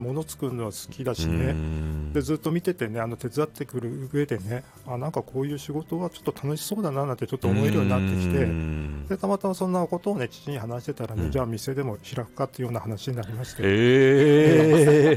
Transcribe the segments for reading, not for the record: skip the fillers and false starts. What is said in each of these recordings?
物作るのは好きだしね、でずっと見ててね、手伝ってくる上でね、なんかこういう仕事はちょっと楽しそうだななんてちょっと思えるようになってきて、でたまたまそんなことをね父に話してたらね、じゃあ店でも開くかっていうような話になりまして、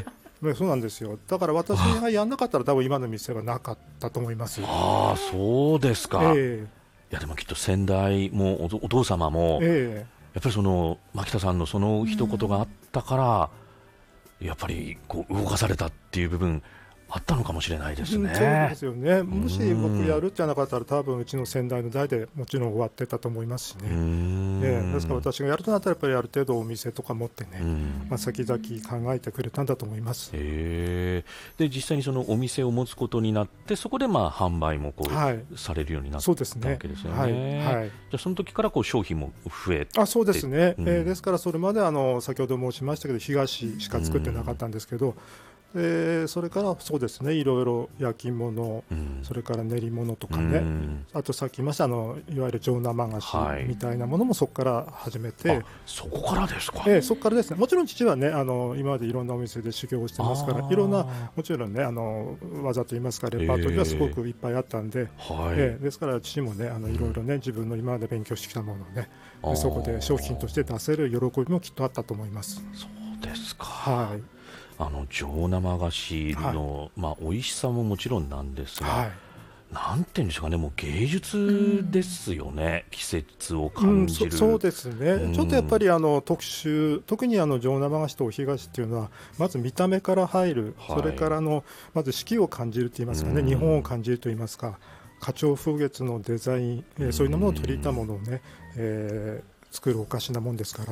そうなんですよ。だから私がやんなかったら多分今の店はなかったと思います。 ああ、そうですか。いやでもきっと先代もお父様も、やっぱりその牧田さんのその一言があったから、やっぱりこう動かされたっていう部分あったのかもしれないですね。 そうですよね。もし僕やるじゃなかったら多分うちの先代の代でもちろん終わってたと思いますしね。ですから私がやるとなったらやっぱりある程度お店とか持ってね、先々考えてくれたんだと思います。 で実際にそのお店を持つことになって、そこで販売もこう、されるようになったわけですよね。じゃあその時からこう商品も増えて。 そうですね。ですからそれまで先ほど申しましたけど東しか作ってなかったんですけど、それからそうですね、いろいろ焼き物、それから練り物とかね、あとさっき言いましたいわゆる上生菓子みたいなものもそこから始めて。 そこからですか。 そこからですね。もちろん父はね今までいろんなお店で修行をしてますから、いろんなもちろんね技といいますかレパートリーはすごくいっぱいあったんで、ですから父もねいろいろね自分の今まで勉強してきたものをねそこで商品として出せる喜びもきっとあったと思います。 そうですか。上生菓子の、美味しさももちろんなんですが、なんていうんでしょうかね、もう芸術ですよね、季節を感じる。 そうですね。ちょっとやっぱり特殊、特に上生菓子とお干菓子っていうのはまず見た目から入る、それからまず四季を感じるといいますかね、日本を感じるといいますか、花鳥風月のデザイン、そういうものを取り入れたものをね、作るお菓子なもんですから、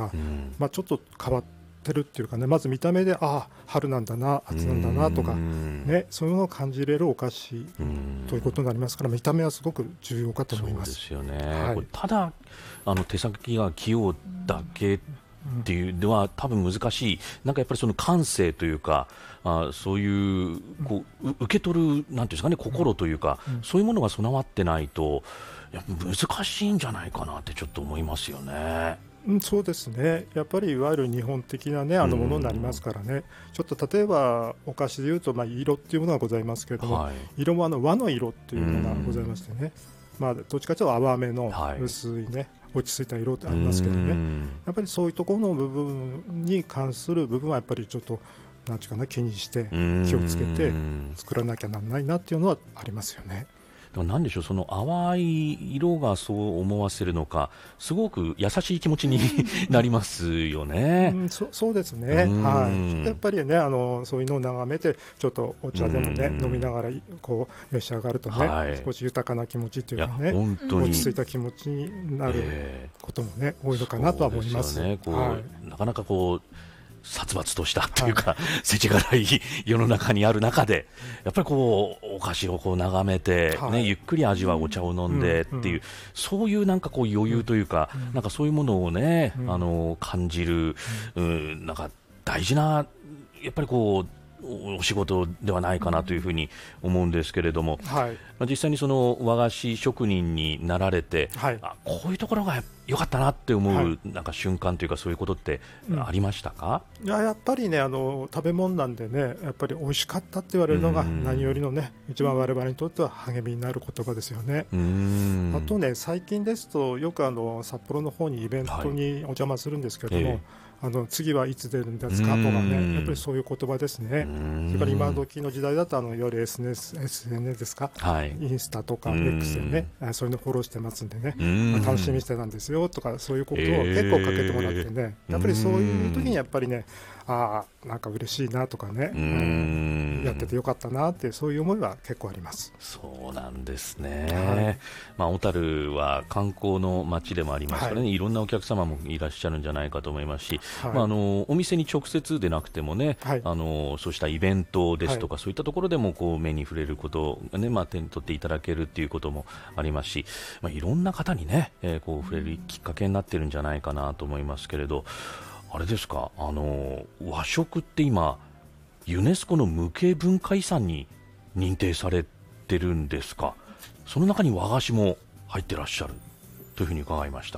ちょっと変わってるっていうかね、まず見た目で春なんだな、夏なんだなとかね、そういうのを感じれるお菓子ということになりますから、見た目はすごく重要かと思います。 そうですよね。ただ手先が器用だけっていうのは多分難しい、なんかやっぱりその感性というか、そういうこう受け取るなんていうんですかね、心というか、そういうものが備わってないとやっぱ難しいんじゃないかなってちょっと思いますよね。 そうですね。やっぱりいわゆる日本的なねものになりますからね。ちょっと例えばお菓子でいうと色っていうものがございますけれども、色も和の色っていうのがございましてね。どっちかというと淡めの薄いね、落ち着いた色ってありますけどね。やっぱりそういうところの部分に関する部分はやっぱりちょっとなんていうかな、気にして気をつけて作らなきゃならないなっていうのはありますよね。 なんでしょう、その淡い色がそう思わせるのか、すごく優しい気持ちになりますよね。 そうですね。やっぱりねそういうのを眺めてちょっとお茶でもね飲みながらこう召し上がるとね、少し豊かな気持ちというかね、落ち着いた気持ちになることもね多いのかなとは思います。 なかなかこう殺伐としたというか、世知辛い世の中にある中で、やっぱりこうお菓子をこう眺めて、ゆっくり味わうお茶を飲んでっていう、そういうなんかこう余裕というか、なんかそういうものをね、感じる、なんか大事なやっぱりこうお仕事ではないかなというふうに思うんですけれども、実際にその和菓子職人になられて、こういうところが良かったなって思う、なんか瞬間というか、そういうことってありましたか？ やっぱりね食べ物なんでね、やっぱり美味しかったって言われるのが何よりのね一番我々にとっては励みになる言葉ですよね。あとね、最近ですとよく札幌の方にイベントにお邪魔するんですけれども、次はいつ出るんですかとかね、やっぱりそういう言葉ですね。それから今時の時代だといわゆる SNS ですか、インスタとか X でね、そういうのフォローしてますんでね、楽しみにしてたんですよとか、そういうことを結構かけてもらってね、やっぱりそういう時にやっぱりね、なんか嬉しいなとかね、やっててよかったなって、そういう思いは結構あります。 そうなんですね。小樽は観光の街でもありますからね、いろんなお客様もいらっしゃるんじゃないかと思いますし、お店に直接でなくてもね、そうしたイベントですとか、そういったところでもこう目に触れることがね、手に取っていただけるっていうこともありますし、いろんな方にね、こう触れるきっかけになってるんじゃないかなと思いますけれど、あれですか、和食って今ユネスコの無形文化遺産に認定されてるんですか？その中に和菓子も入ってらっしゃるというふうに伺いました。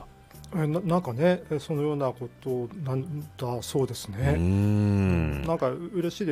なんかねそのようなことなんだそうですね。なんか嬉しい